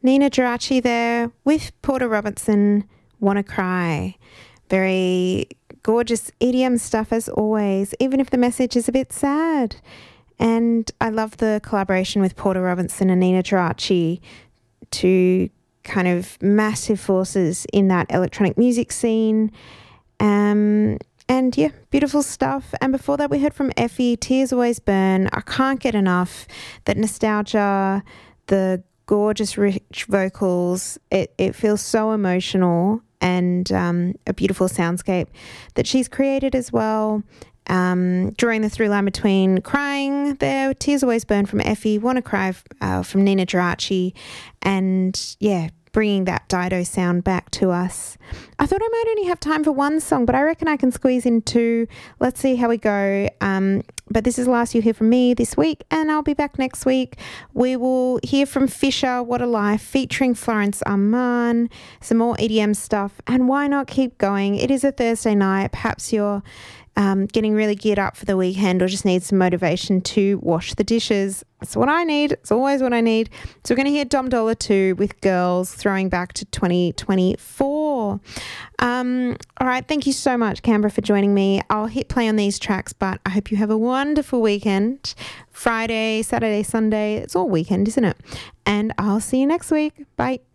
Nina Geraci there with Porter Robinson, Wanna Cry. Very gorgeous EDM stuff as always, even if the message is a bit sad. And I love the collaboration with Porter Robinson and Nina Geraci, two kind of massive forces in that electronic music scene. And yeah, beautiful stuff. And before that, we heard from Effie, Tears Always Burn. I can't get enough. That nostalgia, the gorgeous, rich vocals. It feels so emotional, and a beautiful soundscape that she's created as well. Drawing the through line between Crying there, Tears Always Burn from Effie, Wanna Cry from Nina Geraci, and yeah, bringing that Dido sound back to us. I thought I might only have time for one song, but I reckon I can squeeze in two. Let's see how we go. But this is the last you hear from me this week, and I'll be back next week. We will hear from Fisher, What a Life, featuring Florence Arman, some more EDM stuff, and why not keep going? It is a Thursday night. Perhaps you're getting really geared up for the weekend or just need some motivation to wash the dishes. That's what I need. It's always what I need. So we're going to hear Dom Dollar 2 with Girls, throwing back to 2024. All right. Thank you so much, Canberra, for joining me. I'll hit play on these tracks, but I hope you have a wonderful weekend. Friday, Saturday, Sunday. It's all weekend, isn't it? And I'll see you next week. Bye.